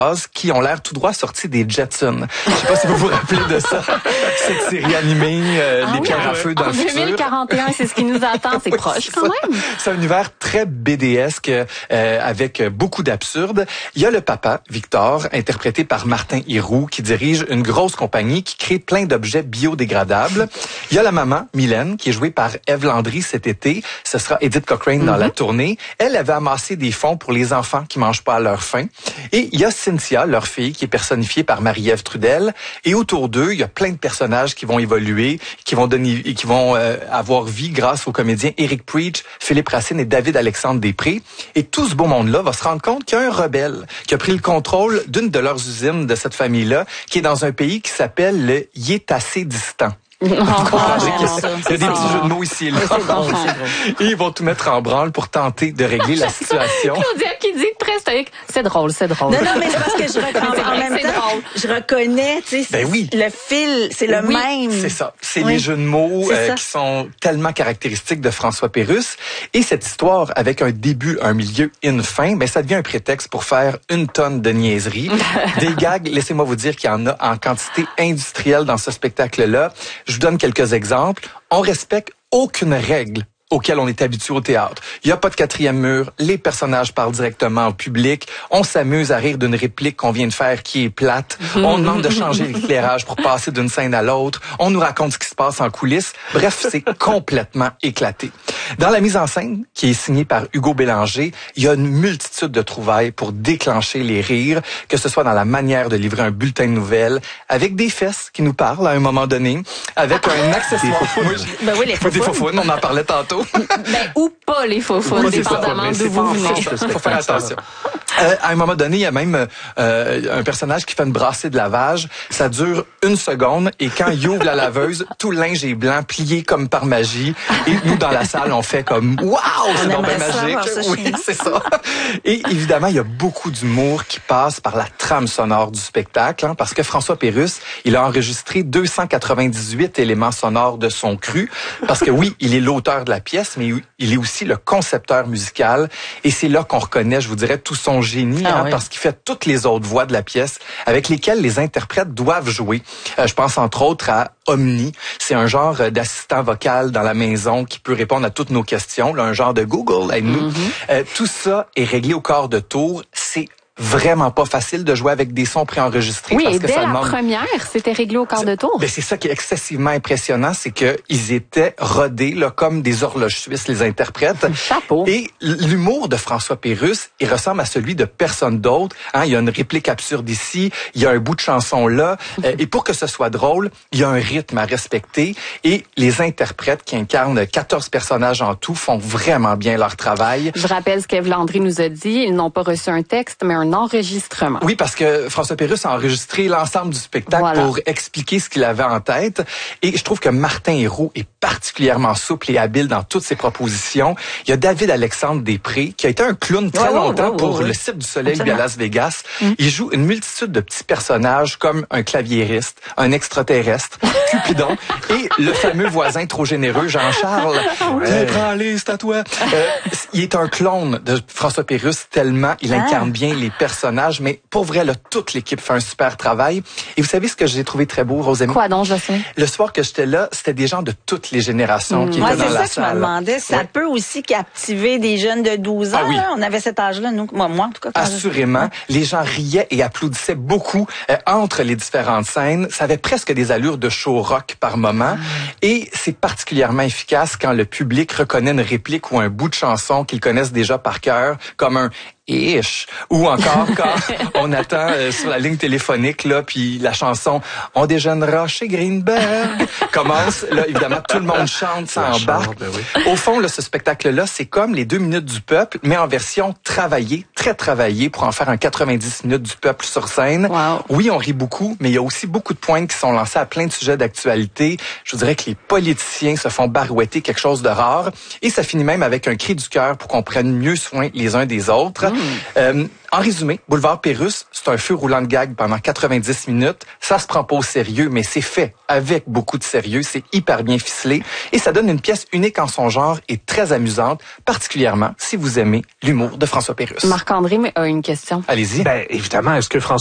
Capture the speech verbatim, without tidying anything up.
qui ont l'air tout droit sortis des Jetsons. Je sais pas si vous vous rappelez de ça. Cette série animée, euh, ah Les oui, pierres à feu dans le futur. En deux mille quarante et un, c'est ce qui nous attend. C'est oui, proche c'est quand ça. même. C'est un univers très B D esque euh, avec beaucoup d'absurde. Il y a le papa, Victor, interprété par Martin Hiroux, qui dirige une grosse compagnie qui crée plein d'objets biodégradables. Il y a la maman, Mylène, qui est jouée par Ève Landry cet été. Ce sera Edith Cochrane mm-hmm. dans la tournée. Elle avait amassé des fonds pour les enfants qui mangent pas à leur faim. Et il y a Cynthia, leur fille, qui est personnifiée par Marie-Ève Trudel. Et autour d'eux, il y a plein de personnages qui vont évoluer, qui vont donner, qui vont euh, avoir vie grâce aux comédiens Éric Preach, Philippe Racine et David-Alexandre Després. Et tout ce beau monde-là va se rendre compte qu'il y a un rebelle qui a pris le contrôle d'une de leurs usines de cette famille-là, qui est dans un pays qui s'appelle le Yétassé-Distan. Non, Vous comprendrez non, qu'il y a, ça, il y a des petits jeux de mots ici et là. Oui, c'est drôle, c'est drôle. Et ils vont tout mettre en branle pour tenter de régler la situation. Claudia qui dit très stoïque, c'est drôle, c'est drôle. Non, non, mais c'est parce que je reconnais, en même temps, drôle. je reconnais, tu sais, ben oui. le fil, c'est le oui, même. C'est ça. C'est oui. les jeux de mots euh, qui sont tellement caractéristiques de François Pérusse. Et cette histoire, avec un début, un milieu et une fin, ben ça devient un prétexte pour faire une tonne de niaiseries. Des gags, laissez-moi vous dire qu'il y en a en quantité industrielle dans ce spectacle-là. Je vous donne quelques exemples. On respecte aucune règle auquel on est habitué au théâtre. Il n'y a pas de quatrième mur, les personnages parlent directement au public, on s'amuse à rire d'une réplique qu'on vient de faire qui est plate, on demande de changer l'éclairage pour passer d'une scène à l'autre, on nous raconte ce qui se passe en coulisses. Bref, c'est complètement éclaté. Dans la mise en scène, qui est signée par Hugo Bélanger, il y a une multitude de trouvailles pour déclencher les rires, que ce soit dans la manière de livrer un bulletin de nouvelles, avec des fesses qui nous parlent à un moment donné, avec un accessoire. Moi, ben oui, les faufounes. Des faufounes, on en parlait tantôt. Ben, ou pas les faufounes, dépendamment d'où vous venez. Il faut faire attention. Euh, à un moment donné, il y a même euh, un personnage qui fait une brassée de lavage. Ça dure une seconde et quand il ouvre la laveuse, tout le linge est blanc, plié comme par magie. Et nous, dans la salle, on fait comme « Wow! C'est donc bien magique! » Oui, c'est ça. Et évidemment, il y a beaucoup d'humour qui passe par la trame sonore du spectacle, hein, parce que François Pérusse, il a enregistré deux cent quatre-vingt-dix-huit éléments sonores de son cru. Parce que oui, il est l'auteur de la pièce, mais il est aussi le concepteur musical. Et c'est là qu'on reconnaît, je vous dirais, tout son génie, ah, hein, oui. parce qu'il fait toutes les autres voix de la pièce avec lesquelles les interprètes doivent jouer. Euh, je pense entre autres à Omni. C'est un genre d'assistant vocal dans la maison qui peut répondre à toutes nos questions, là, un genre de Google, aide-nous. Mm-hmm. Euh, tout ça est réglé au quart de tour. C'est vraiment pas facile de jouer avec des sons préenregistrés. Oui, parce et que dès ça la demande... première, c'était réglé au quart de tour. Ben c'est ça qui est excessivement impressionnant, c'est que ils étaient rodés là comme des horloges suisses, les interprètes. Chapeau. Et l'humour de François Pérusse, il ressemble à celui de personne d'autre. Hein, il y a une réplique absurde ici, il y a un bout de chanson là, euh, et pour que ce soit drôle, il y a un rythme à respecter. Et les interprètes qui incarnent quatorze personnages en tout font vraiment bien leur travail. Je rappelle ce qu'Ève Landry nous a dit. Ils n'ont pas reçu un texte, mais un enregistrement. Oui, parce que François Pérusse a enregistré l'ensemble du spectacle voilà. pour expliquer ce qu'il avait en tête. Et je trouve que Martin Hiroux est particulièrement souple et habile dans toutes ses propositions. Il y a David-Alexandre Després, qui a été un clown très oh, longtemps oh, oh, pour oh, le Cirque du Soleil à Las Vegas. Mm. Il joue une multitude de petits personnages comme un claviériste, un extraterrestre, Cupidon et le fameux voisin trop généreux, Jean-Charles. Ouais. Prends-les, c'est à toi. Euh, il est un clone de François Pérusse tellement il ah. incarne bien les personnages, mais pour vrai, là, toute l'équipe fait un super travail. Et vous savez ce que j'ai trouvé très beau, Rosémie? Quoi donc, je sais? Le soir que j'étais là, c'était des gens de toutes les générations mmh. qui ouais, étaient dans la salle. C'est ça que je me demandais. Ça ouais. peut aussi captiver des jeunes de douze ans. Ah, oui. Là. On avait cet âge-là, nous. Moi, moi en tout cas. Assurément. Je... Les gens riaient et applaudissaient beaucoup euh, entre les différentes scènes. Ça avait presque des allures de show rock par moment. Mmh. Et c'est particulièrement efficace quand le public reconnaît une réplique ou un bout de chanson qu'ils connaissent déjà par cœur, comme un ish, ou encore quand on attend euh, sur la ligne téléphonique là, puis la chanson On déjeunera chez Greenberg commence. Là, évidemment, tout le monde chante, ça embarque. Ben oui. Au fond, là, ce spectacle-là, c'est comme les deux minutes du peuple, mais en version travaillée, très travaillée, pour en faire un quatre-vingt-dix minutes du peuple sur scène. Wow. Oui, on rit beaucoup, mais il y a aussi beaucoup de pointes qui sont lancées à plein de sujets d'actualité. Je vous dirais que les politiciens se font barouetter quelque chose de rare, et ça finit même avec un cri du cœur pour qu'on prenne mieux soin les uns des autres. Mmh. Euh, en résumé, Boulevard Pérusse, c'est un feu roulant de gag pendant quatre-vingt-dix minutes. Ça se prend pas au sérieux, mais c'est fait avec beaucoup de sérieux. C'est hyper bien ficelé et ça donne une pièce unique en son genre et très amusante, particulièrement si vous aimez l'humour de François Pérusse. Marc-André a une question. Allez-y. Ben, évidemment, est-ce que François